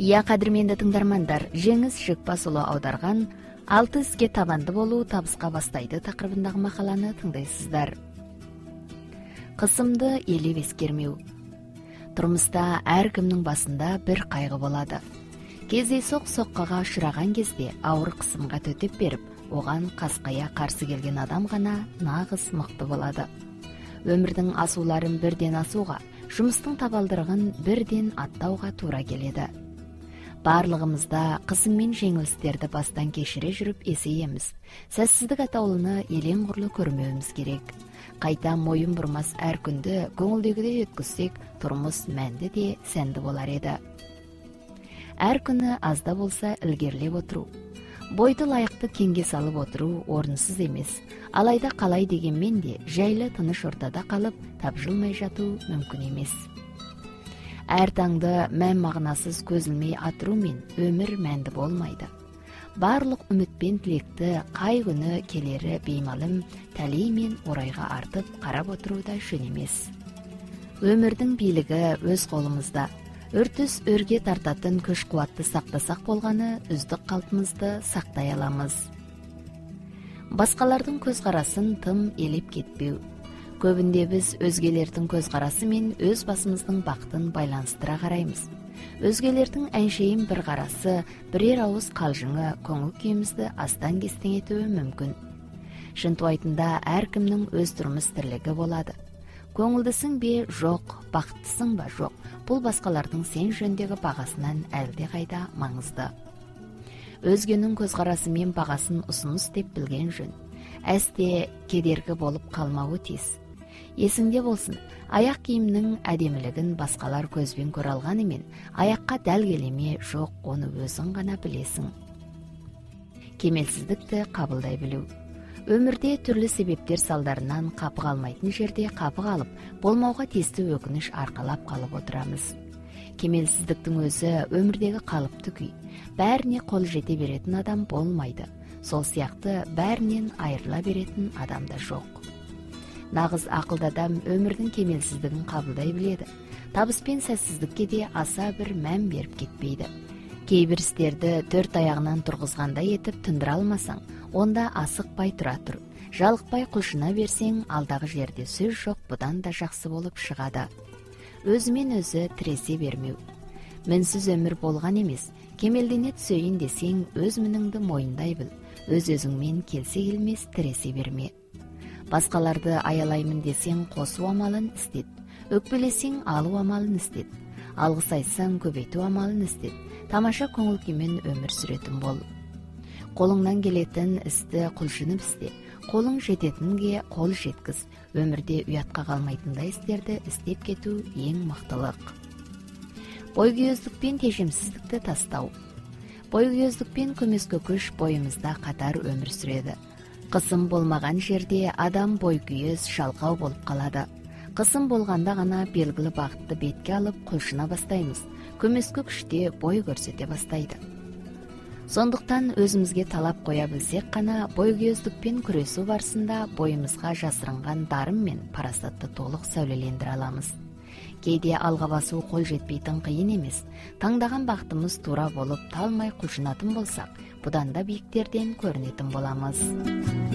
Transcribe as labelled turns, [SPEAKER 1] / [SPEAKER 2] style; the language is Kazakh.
[SPEAKER 1] Ия кадырменде тыңдармандар, жеңиз Жыкпасұлы аударган «Алты іске табанды болуу табысқа бастайды» тақырыбындағы мақаланы тыңдайсыздар. Кысымды элеп эскермеу. Турмузда ар кимдин басында бир кайгы болот. Кездейсоқ соққаға ұшыраған кезде ауыр қысымға төтеп беріп, оған қасқая қарсы келген адам ғана нағыз мықты болады. Өмірдің асуларын бірден асуға, жұмыстың табалдырығын бірден аттауға тура келеді. Барлығымызда қысым мен жеңілістерді бастан кешіре жүріп есейеміз. Сәтсіздік атаулыны елең құрлы көрмеуіміз керек. Қайта мойын бұрмас әр күнді көңілдегідей өткізсек, тұрмыс мәнді де сәнді болар еді. Әр күні азда болса ілгерлеп отыру. Бойды лайықты кеңге салып отыру орынсыз емес. Алайда қалай дегенмен де жайлы тыныш ортада қалып, тапжылмай жату мүмкін емес. Әр таңды мән мағынасыз көзілмей атыру мен өмір мәнді болмайды. Барлық үміт пен тілекті қай күні келері беймалым тәлей мен орайға артып қарап отыру да жөн емес. Өмірдің билігі өз қолымызда. Өртіс өрге тартатын күш қуатты сақтасақ болғаны үздік қалпымызды сақтай аламыз. Басқалардың көзқарасын тым елеп кетпеу. Көбінде біз өзгелердің көзқарасы мен өз басымыздың бақытын байланыстыра қараймыз. Өзгелердің әншейін бір қарасы, бірер ауыз қалжыңы көңіл күйімізді астан кестен етуі мүмкін. Шынтуайтында әркімнің өз тұрмыс тірлігі болады. Көңілдісің бе жоқ, бақыттысың ба жоқ, бұл басқалардың сен жөндегі бағасынан әлде қайда маңызды. Өзгенің көзқарасы мен бағасын ұсыныс деп білген жөн. Әсте кедергі болып қалмауы тиіс. Есіңде болсын, аяқ киімнің әдемілігін басқалар көзбен көре алғанымен, аяққа дәл келеме жоқ, оны өзің ғана білесің. Кемелсіздікті қабылдай білу. Өмірде түрлі себептер салдарынан қапы қалмайтын жерде қапы қалып, болмауға тиісті өкініш арқалап қалып отырамыз. Кемелсіздіктің өзі өмірдегі қалыпты күй. Бәріне қол жете беретін адам болмайды. Сол сияқты бәрінен айырыла беретін адам да жоқ. Нағыз ақылды адам өмірдің кемелсіздігін қабылдай біледі. Табыс пен сәтсіздікке де аса бір мән беріп кетпейді. Кейбір істерді төрт аяғынан тұрғызғандай етіп тындыра алмасаң, онда асықпай тұра тұр. Жалықпай құлшына берсең, алдағы жерде сөз жоқ, бұдан да жақсы болып шығады. Өзімен өзі тіресе бермеу. Мінсіз өмір болған емес, кемелдене түсейін десең, өз мініңді мойындай біл. Өз-өзіңмен келсе келмес тіресе берме. Басқаларды аялаймын десең, қосу амалын істет. Өкпелесең, алу амалын істет. Алғыс айтсаң, көбейту амалын істет. Тамаша көңіл күймен өмір сүретін бол. Қолыңнан келетін істі құлшынып істе. Қолың жететінге қол жеткіз. Өмірде ұятқа қалмайтындай істерді істеп кету ең мықтылық. Бойкүйездік пен тежемсіздікті тастау. Бойкүйездік пен көмескі күш бойымызда қатар өмір сүреді. Қысым болмаған жерде адам бойкүйез, жалқау болып қалады. Қысым болғанда ғана белгілі бағытты бетке алып құлшына бастаймыз. Көмескі күште бой көрсете бастайды. Сондықтан өзімізге талап қоя білсек қана бойкүйездікпен күресу барысында бойымызға жасырынған дарым мен парасатты толық сәулелендіре аламыз. Кейде алға басу қол жетпейтін қиын емес. Таңдаған бақытымыз тура болып талмай құлшынатын болсақ, бұдан да биіктерден көрінетін боламыз.